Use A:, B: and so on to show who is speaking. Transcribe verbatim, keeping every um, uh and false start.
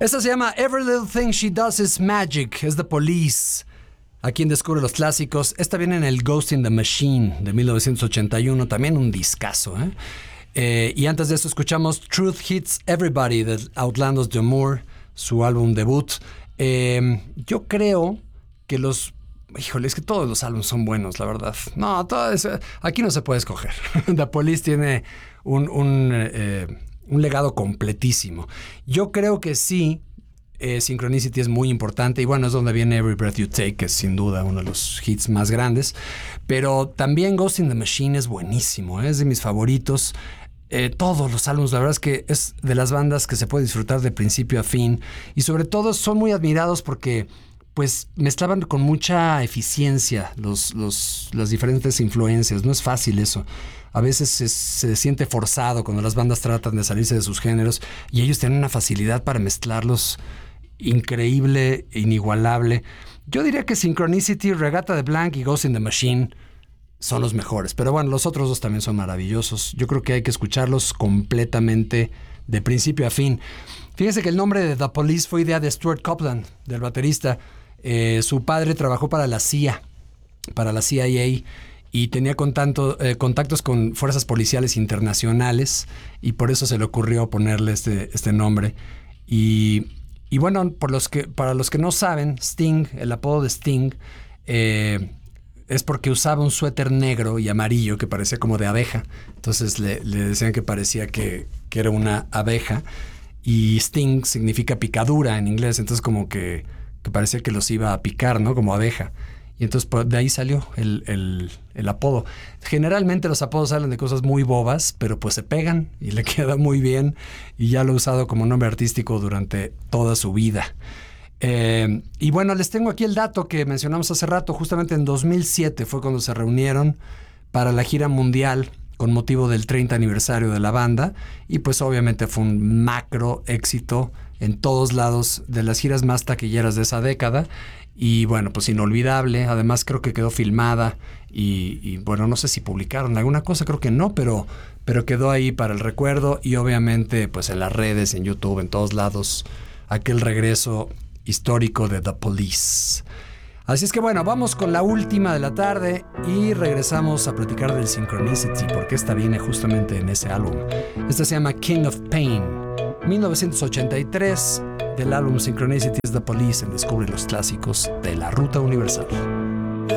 A: Esta se llama Every Little Thing She Does Is Magic. Es The Police. Aquí en Descubre los Clásicos. Esta viene en el Ghost in the Machine de mil novecientos ochenta y uno. También un discazo, ¿eh? Eh, y antes de eso escuchamos Truth Hits Everybody de Outlandos de Moore, su álbum debut. Eh, yo creo que los... Híjole, es que todos los álbumes son buenos, la verdad. No, todo es, aquí no se puede escoger. The Police tiene un, un, eh, un legado completísimo. Yo creo que sí, eh, Synchronicity es muy importante. Y bueno, es donde viene Every Breath You Take, que es sin duda uno de los hits más grandes. Pero también Ghost in the Machine es buenísimo, ¿eh? Es de mis favoritos. Eh, todos los álbumes, la verdad es que es de las bandas que se puede disfrutar de principio a fin. Y sobre todo son muy admirados porque... pues mezclaban con mucha eficiencia los, los, las diferentes influencias. No es fácil eso. A veces se, se siente forzado cuando las bandas tratan de salirse de sus géneros y ellos tienen una facilidad para mezclarlos increíble, inigualable. Yo diría que Synchronicity, Regatta de Blanc y Ghost in the Machine son los mejores. Pero bueno, los otros dos también son maravillosos. Yo creo que hay que escucharlos completamente de principio a fin. Fíjense que el nombre de The Police fue idea de Stuart Copeland, del baterista. Eh, su padre trabajó para la C I A, para la C I A, y tenía contacto, eh, contactos con fuerzas policiales internacionales, y por eso se le ocurrió ponerle este, este nombre. Y, y bueno, por los que, para los que no saben, Sting, el apodo de Sting, eh, es porque usaba un suéter negro y amarillo que parecía como de abeja. Entonces le, le decían que parecía que, que era una abeja. Y Sting significa picadura en inglés, entonces como que, que parecía que los iba a picar, ¿no? Como abeja. Y entonces pues, de ahí salió el, el, el apodo. Generalmente los apodos salen de cosas muy bobas, pero pues se pegan y le queda muy bien. Y ya lo ha usado como nombre artístico durante toda su vida. Eh, y bueno, les tengo aquí el dato que mencionamos hace rato. Justamente en dos mil siete fue cuando se reunieron para la gira mundial con motivo del treinta aniversario de la banda, y pues obviamente fue un macro éxito en todos lados, de las giras más taquilleras de esa década, y bueno, pues inolvidable. Además creo que quedó filmada y, y bueno, no sé si publicaron alguna cosa, creo que no, pero, pero quedó ahí para el recuerdo, y obviamente pues en las redes, en YouTube, en todos lados, aquel regreso histórico de The Police. Así es que bueno, vamos con la última de la tarde y regresamos a platicar del Synchronicity, porque esta viene justamente en ese álbum. Esta se llama King of Pain, mil novecientos ochenta y tres, del álbum Synchronicity is The Police, en Descubre los Clásicos de la Ruta Universal.